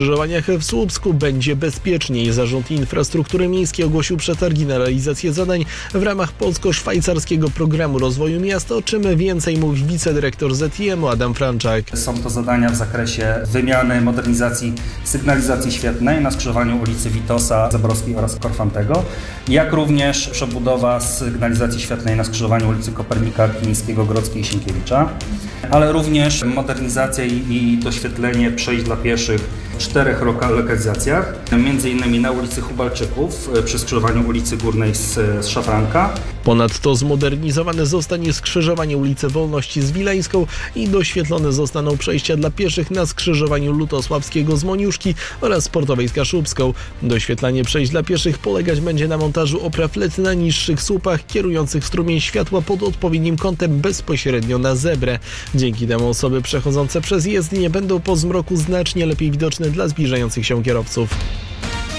skrzyżowaniach w Słupsku będzie bezpieczniej. Zarząd Infrastruktury Miejskiej ogłosił przetargi na realizację zadań w ramach polsko-szwajcarskiego programu rozwoju miasta, o czym więcej mówi wicedyrektor ZIM-u Adam Franczak. Są to zadania w zakresie wymiany, modernizacji sygnalizacji świetlnej na skrzyżowaniu ulicy Witosa, Zaborowskiej oraz Korfantego, jak również przebudowa sygnalizacji świetlnej na skrzyżowaniu ulicy Kopernika, Kilińskiego, Grodzkiej i Sienkiewicza, ale również modernizacja i doświetlenie przejść dla pieszych w 4 lokalizacjach, m.in. na ulicy Hubalczyków przy skrzyżowaniu ulicy Górnej z Szafranka. Ponadto zmodernizowane zostanie skrzyżowanie ulicy Wolności z Wileńską i doświetlone zostaną przejścia dla pieszych na skrzyżowaniu Lutosławskiego z Moniuszki oraz Sportowej z Kaszubską. Doświetlanie przejść dla pieszych polegać będzie na montażu opraw LED na niższych słupach kierujących strumień światła pod odpowiednim kątem bezpośrednio na zebrę. Dzięki temu osoby przechodzące przez jezdnię będą po zmroku znacznie lepiej widoczne dla zbliżających się kierowców.